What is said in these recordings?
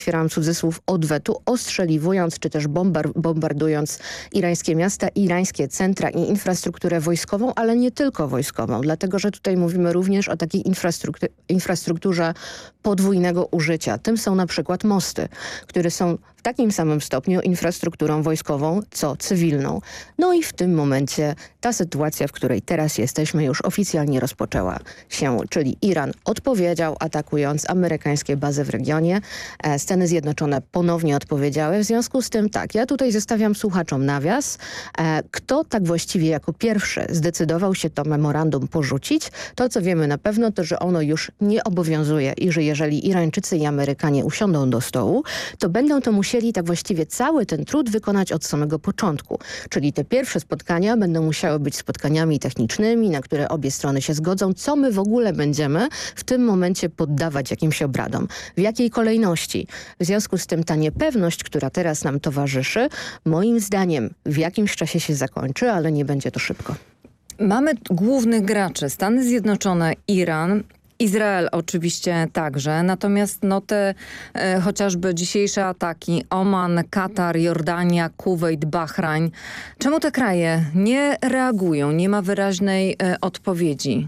otwieram cudzysłów, odwetu, ostrzeliwując czy też bombardując irańskie miasta, irańskie centra i infrastrukturę wojskową, ale nie tylko wojskową, dlatego że tutaj mówimy również o takiej infrastrukturze podwójnego użycia. Tym są na przykład mosty, które są w takim samym stopniu infrastrukturą wojskową, co cywilną. No i w tym momencie ta sytuacja, w której teraz jesteśmy, już oficjalnie rozpoczęła się, czyli Iran odpowiedział, atakując amerykańskie bazy w regionie. Stany Zjednoczone ponownie odpowiedziały. W związku z tym tak, ja tutaj zostawiam słuchaczom nawias. Kto tak właściwie jako pierwszy zdecydował się to memorandum porzucić? To, co wiemy na pewno, to, że ono już nie obowiązuje i że jeżeli Irańczycy i Amerykanie usiądą do stołu, to będą to musieli tak właściwie cały ten trud wykonać od samego początku. Czyli te pierwsze spotkania będą musiały być spotkaniami technicznymi, na które obie strony się zgodzą, co my w ogóle będziemy w tym momencie poddawać jakimś obradom. W jakiej kolejności? W związku z tym ta niepewność, która teraz nam towarzyszy, moim zdaniem w jakimś czasie się zakończy, ale nie będzie to szybko. Mamy głównych graczy, Stany Zjednoczone, Iran, Izrael oczywiście także, natomiast te chociażby dzisiejsze ataki, Oman, Katar, Jordania, Kuwejt, Bahrajn. Czemu te kraje nie reagują, nie ma wyraźnej odpowiedzi?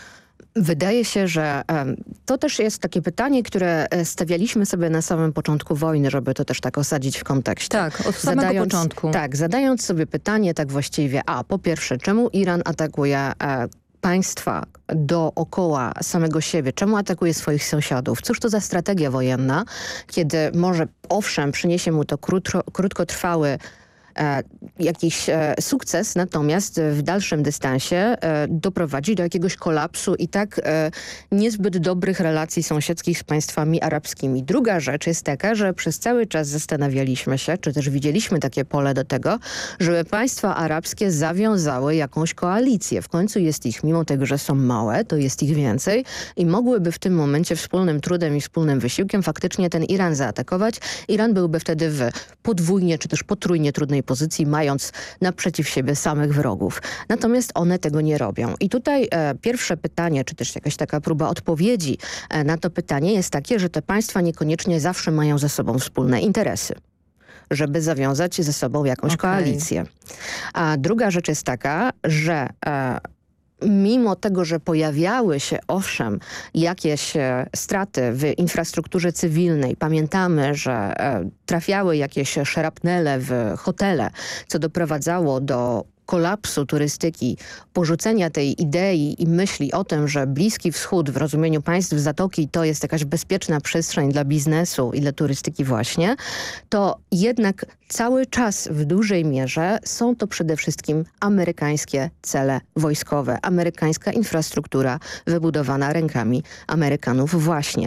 Wydaje się, że to też jest takie pytanie, które stawialiśmy sobie na samym początku wojny, żeby to też tak osadzić w kontekście. Tak, od samego początku. Tak, zadając sobie pytanie tak właściwie, po pierwsze, czemu Iran atakuje państwa dookoła samego siebie, czemu atakuje swoich sąsiadów? Cóż to za strategia wojenna, kiedy może owszem przyniesie mu to krótkotrwały jakiś sukces, natomiast w dalszym dystansie doprowadzi do jakiegoś kolapsu i tak niezbyt dobrych relacji sąsiedzkich z państwami arabskimi. Druga rzecz jest taka, że przez cały czas zastanawialiśmy się, czy też widzieliśmy takie pole do tego, żeby państwa arabskie zawiązały jakąś koalicję. W końcu jest ich, mimo tego, że są małe, to jest ich więcej i mogłyby w tym momencie wspólnym trudem i wspólnym wysiłkiem faktycznie ten Iran zaatakować. Iran byłby wtedy w podwójnie czy też potrójnie trudnej pozycji, mając naprzeciw siebie samych wrogów. Natomiast one tego nie robią. I tutaj pierwsze pytanie, czy też jakaś taka próba odpowiedzi na to pytanie jest takie, że te państwa niekoniecznie zawsze mają ze sobą wspólne interesy, żeby zawiązać ze sobą jakąś koalicję. A druga rzecz jest taka, że mimo tego, że pojawiały się owszem jakieś straty w infrastrukturze cywilnej, pamiętamy, że trafiały jakieś szrapnele w hotele, co doprowadzało do kolapsu turystyki, porzucenia tej idei i myśli o tym, że Bliski Wschód w rozumieniu państw Zatoki to jest jakaś bezpieczna przestrzeń dla biznesu i dla turystyki właśnie, to jednak cały czas w dużej mierze są to przede wszystkim amerykańskie cele wojskowe, amerykańska infrastruktura wybudowana rękami Amerykanów właśnie.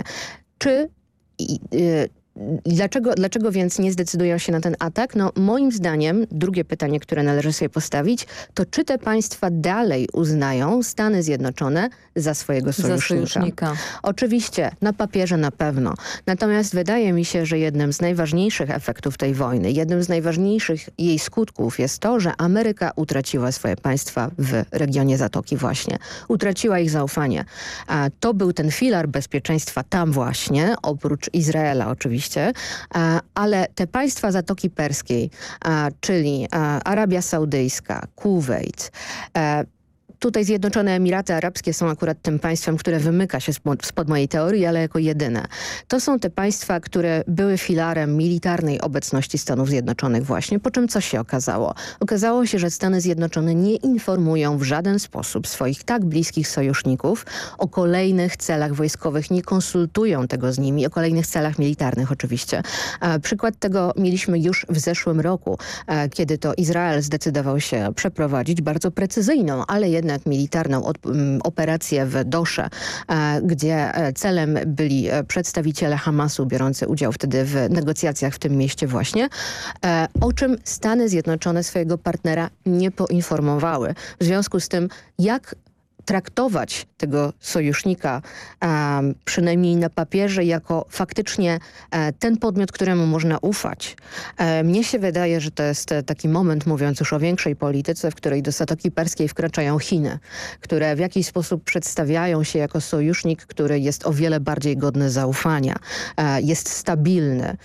Dlaczego więc nie zdecydują się na ten atak? No moim zdaniem, drugie pytanie, które należy sobie postawić, to czy te państwa dalej uznają Stany Zjednoczone za swojego sojusznika? Oczywiście, na papierze na pewno. Natomiast wydaje mi się, że jednym z najważniejszych efektów tej wojny, jednym z najważniejszych jej skutków jest to, że Ameryka utraciła swoje państwa w regionie Zatoki właśnie. Utraciła ich zaufanie. To był ten filar bezpieczeństwa tam właśnie, oprócz Izraela oczywiście, ale te państwa Zatoki Perskiej, czyli Arabia Saudyjska, Kuwejt, tutaj Zjednoczone Emiraty Arabskie są akurat tym państwem, które wymyka się spod mojej teorii, ale jako jedyne. To są te państwa, które były filarem militarnej obecności Stanów Zjednoczonych właśnie, po czym co się okazało? Okazało się, że Stany Zjednoczone nie informują w żaden sposób swoich tak bliskich sojuszników o kolejnych celach wojskowych, nie konsultują tego z nimi, o kolejnych celach militarnych oczywiście. Przykład tego mieliśmy już w zeszłym roku, kiedy to Izrael zdecydował się przeprowadzić bardzo precyzyjną, ale jednak militarną operację w Dosze, gdzie celem byli przedstawiciele Hamasu biorący udział wtedy w negocjacjach w tym mieście właśnie, o czym Stany Zjednoczone swojego partnera nie poinformowały. W związku z tym, jak traktować tego sojusznika, przynajmniej na papierze, jako faktycznie ten podmiot, któremu można ufać. Mnie się wydaje, że to jest taki moment, mówiąc już o większej polityce, w której do Zatoki Perskiej wkraczają Chiny, które w jakiś sposób przedstawiają się jako sojusznik, który jest o wiele bardziej godny zaufania, jest stabilny,